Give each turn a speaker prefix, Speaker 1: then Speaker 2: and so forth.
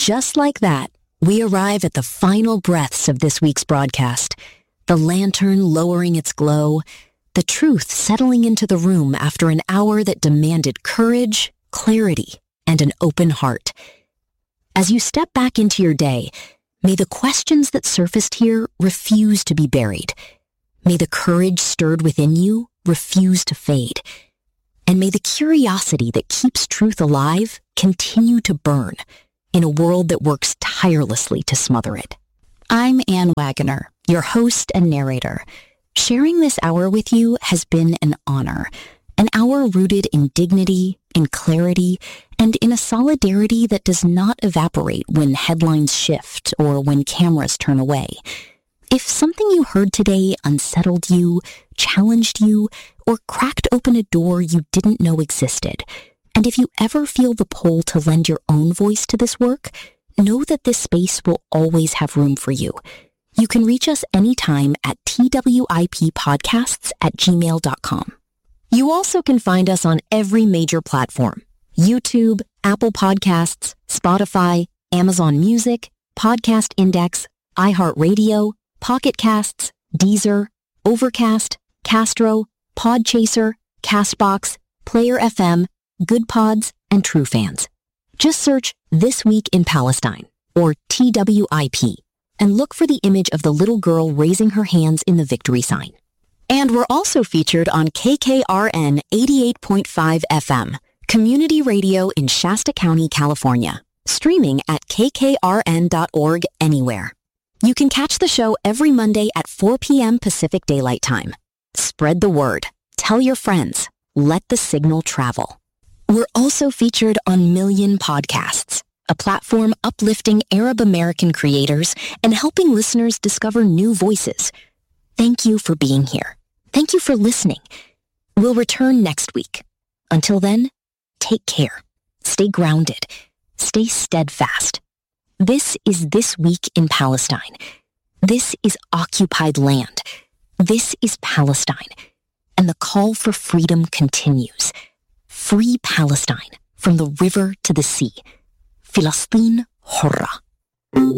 Speaker 1: just like that, we arrive at the final breaths of this week's broadcast. The lantern lowering its glow, the truth settling into the room after an hour that demanded courage, clarity, and an open heart. As you step back into your day, may the questions that surfaced here refuse to be buried. May the courage stirred within you refuse to fade. And may the curiosity that keeps truth alive continue to burn in a world that works tirelessly to smother it. I'm Ann Wagoner, your host and narrator. Sharing this hour with you has been an honor. An hour rooted in dignity, in clarity, and in a solidarity that does not evaporate when headlines shift or when cameras turn away. If something you heard today unsettled you, challenged you, or cracked open a door you didn't know existed, and if you ever feel the pull to lend your own voice to this work, know that this space will always have room for you. You can reach us anytime at twippodcasts@gmail.com. You also can find us on every major platform: YouTube, Apple Podcasts, Spotify, Amazon Music, Podcast Index, iHeartRadio, Pocket Casts, Deezer, Overcast, Castro, Podchaser, Castbox, Player FM, Good Pods, and TrueFans. Just search This Week in Palestine, or TWIP, and look for the image of the little girl raising her hands in the victory sign. And we're also featured on KKRN 88.5 FM, community radio in Shasta County, California, streaming at kkrn.org anywhere. You can catch the show every Monday at 4 p.m. Pacific Daylight Time. Spread the word. Tell your friends. Let the signal travel. We're also featured on Million Podcasts, a platform uplifting Arab American creators and helping listeners discover new voices. Thank you for being here. Thank you for listening. We'll return next week. Until then, take care. Stay grounded. Stay steadfast. This is This Week in Palestine. This is occupied land. This is Palestine. And the call for freedom continues. Free Palestine from the river to the sea. Filastin Hurra.